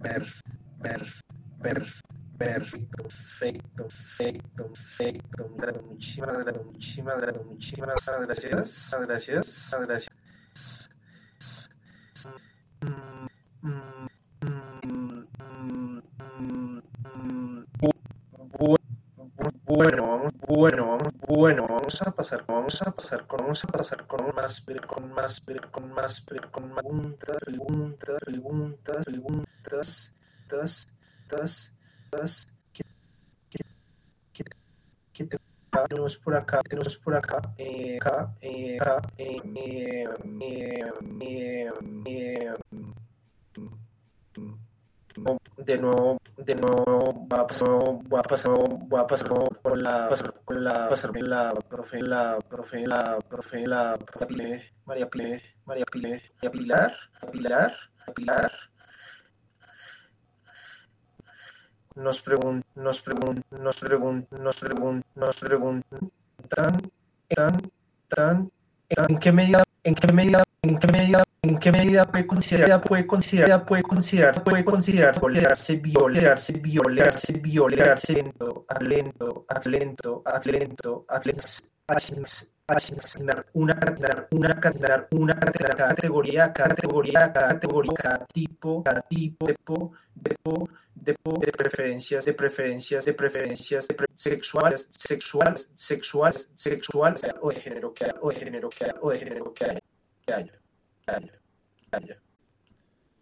Perfecto, perfecto. Muchísimas gracias. Vamos a pasar con más preguntas, que, que, que tenemos por acá, de nuevo voy a pasar con la profe María Pilar nos preguntan en qué medida puede considerarse asignar una categoría tipo de preferencias sexuales o de género que haya.